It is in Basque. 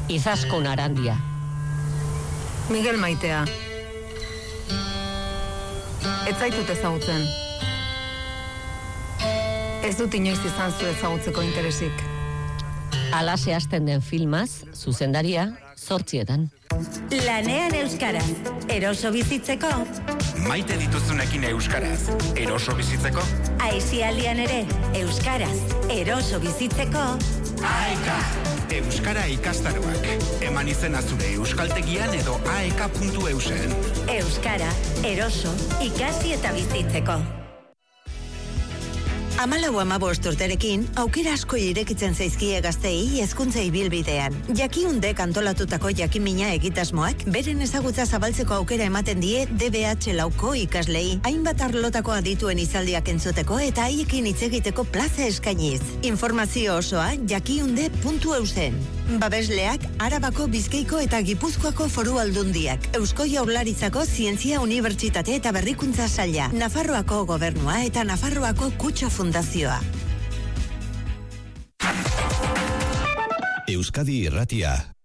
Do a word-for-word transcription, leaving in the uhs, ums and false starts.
Izaskun Arandia. Miguel Maitea. Ez zaitut ezagutzen. Ez dut inoiz izan zu ezagutzeko interesik. Alase hasten den filmaz, zuzendaria, zortzietan. Lanean euskaraz, eroso bizitzeko. Maite dituzunekin euskaraz, eroso bizitzeko. Aisialdian ere, euskaraz, eroso bizitzeko. Aeka, euskara ikastaroak. Eman izena zure euskaltegian edo aeka puntu eusen. Euskara, eroso, ikasi eta bizitzeko. Amalau amabost urterekin, aukera asko irekitzen zaizkie gaztei hezkuntza ibilbidean. Jakiundek antolatutako jakimina egitasmoak, beren ezagutza zabaltzeko aukera ematen die D B H lauko ikaslei. Hainbat arlotako adituen izaldiak entzuteko eta haiekin hitz egiteko plaza eskainiz. Informazio osoa jakiunde puntu eusen. Babesleak Arabako, Bizkaiko eta Gipuzkoako foru aldundiak. Eusko Jaurlaritzako Zientzia Unibertsitate eta Berrikuntza Saila. Nafarroako Gobernua eta Nafarroako Kutxa Fundazioa. Euskadi Irratia.